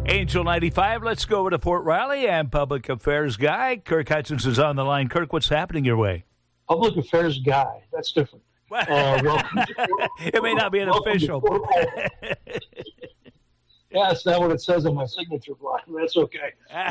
Angel 95, let's go over to Fort Riley and Public Affairs Guy. Kirk Hutchins is on the line. Kirk, what's happening your way? Public Affairs Guy. That's different. Welcome it may not be an official. Yeah, it's not what it says on my signature block. That's okay.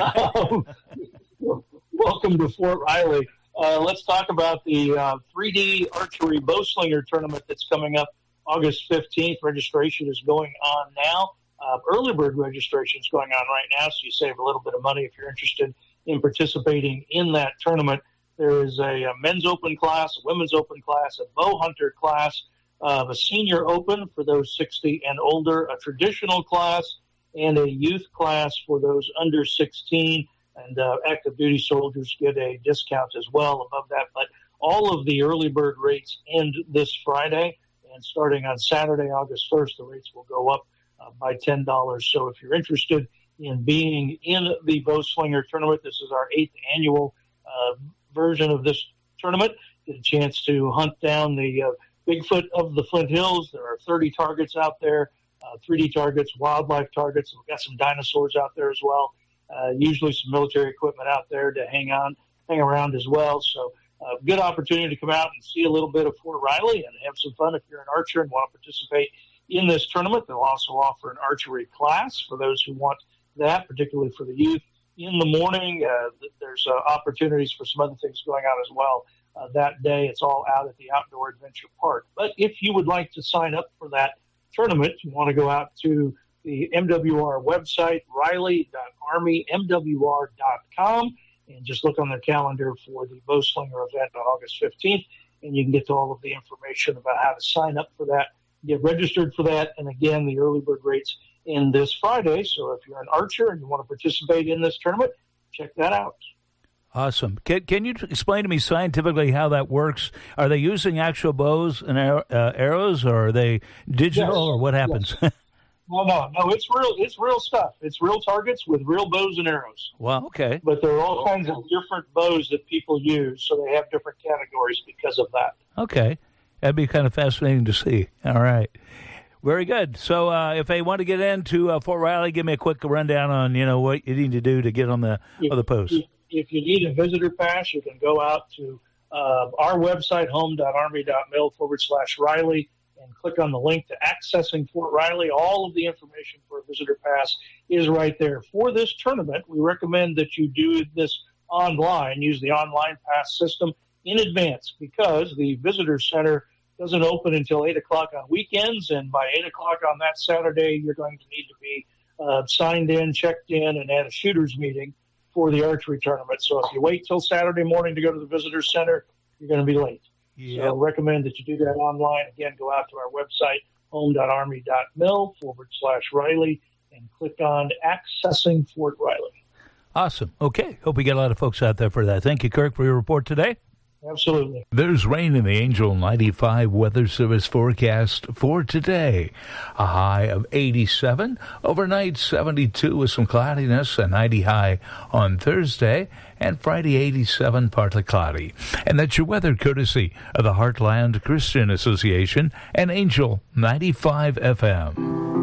Welcome to Fort Riley. Let's talk about the 3D Archery Bowslinger Tournament that's coming up August 15th. Registration is going on now. Early bird registration is going on right now, so you save a little bit of money if you're interested in participating in that tournament. There is a men's open class, a women's open class, a bow hunter class, a senior open for those 60 and older, a traditional class, and a youth class for those under 16. And active duty soldiers get a discount as well above that. But all of the early bird rates end this Friday, and starting on Saturday, August 1st, the rates will go up by $10. So if you're interested in being in the Bowslinger tournament, this is our 8th annual version of this tournament. Get a chance to hunt down the Bigfoot of the Flint Hills. There are 30 targets out there, 3D targets, wildlife targets. We've got some dinosaurs out there as well. Usually some military equipment out there to hang around as well. So good opportunity to come out and see a little bit of Fort Riley and have some fun if you're an archer and want to participate in this tournament. They'll also offer an archery class for those who want that, particularly for the youth. In the morning, there's opportunities for some other things going on as well. That day, it's all out at the Outdoor Adventure Park. But if you would like to sign up for that tournament, you want to go out to the MWR website, riley.armymwr.com, and just look on their calendar for the Bowslinger event on August 15th, and you can get to all of the information about how to sign up for that, get registered for that, and again, the early bird rates in this Friday. So if you're an archer and you want to participate in this tournament, check that out. Awesome. Can you explain to me scientifically how that works? Are they using actual bows and arrows, or are they digital, or what happens? Yes. No, it's real stuff. It's real targets with real bows and arrows. Wow, okay. But there are all kinds of different bows that people use, so they have different categories because of that. Okay. That'd be kind of fascinating to see. All right. Very good. So if they want to get into Fort Riley, give me a quick rundown on, what you need to do to get on the other post. If you need a visitor pass, you can go out to our website, home.army.mil/Riley, and click on the link to Accessing Fort Riley. All of the information for a visitor pass is right there. For this tournament, we recommend that you do this online, use the online pass system in advance, because the visitor center doesn't open until 8 o'clock on weekends, and by 8 o'clock on that Saturday, you're going to need to be signed in, checked in, and at a shooter's meeting for the archery tournament. So if you wait till Saturday morning to go to the visitor center, you're going to be late. Yep. So I recommend that you do that online. Again, go out to our website, home.army.mil/Riley, and click on Accessing Fort Riley. Awesome. Okay. Hope we get a lot of folks out there for that. Thank you, Kirk, for your report today. Absolutely. There's rain in the Angel 95 Weather Service forecast for today. A high of 87, overnight 72 with some cloudiness, a 90 high on Thursday, and Friday 87, partly cloudy. And that's your weather courtesy of the Heartland Christian Association and Angel 95 FM.